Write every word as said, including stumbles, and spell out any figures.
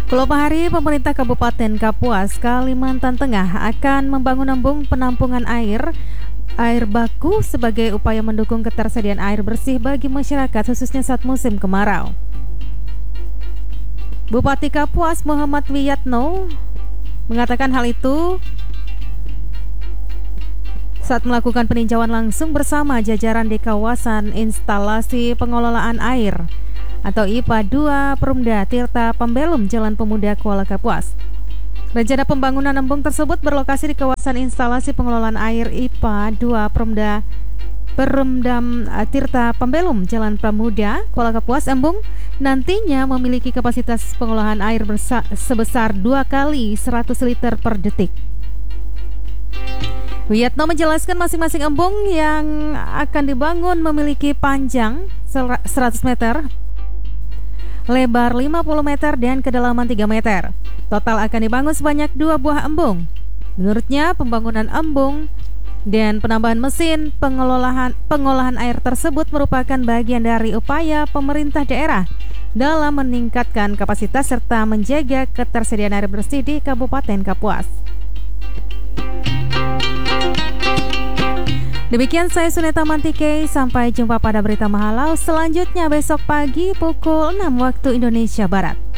Kelopah hari, pemerintah Kabupaten Kapuas, Kalimantan Tengah akan membangun embung penampungan air air baku sebagai upaya mendukung ketersediaan air bersih bagi masyarakat khususnya saat musim kemarau. Bupati Kapuas Muhammad Wiyatno mengatakan hal itu saat melakukan peninjauan langsung bersama jajaran di kawasan instalasi pengelolaan air atau I P A dua Perumda Tirta Pembelum Jalan Pemuda Kuala Kapuas. Rencana pembangunan embung tersebut berlokasi di kawasan instalasi pengelolaan air I P A dua Perumda Perumdam Tirta Pembelum Jalan Pemuda Kuala Kapuas. Embung nantinya memiliki kapasitas pengolahan air sebesar dua kali seratus liter per detik. Wiyatno menjelaskan masing-masing embung yang akan dibangun memiliki panjang seratus meter, lebar lima puluh meter dan kedalaman tiga meter. Total akan dibangun sebanyak dua buah embung. Menurutnya, pembangunan embung dan penambahan mesin pengolahan pengolahan air tersebut merupakan bagian dari upaya pemerintah daerah dalam meningkatkan kapasitas serta menjaga ketersediaan air bersih di Kabupaten Kapuas. Demikian saya Suneta Mantike, sampai jumpa pada berita Mahalau selanjutnya besok pagi pukul enam waktu Indonesia Barat.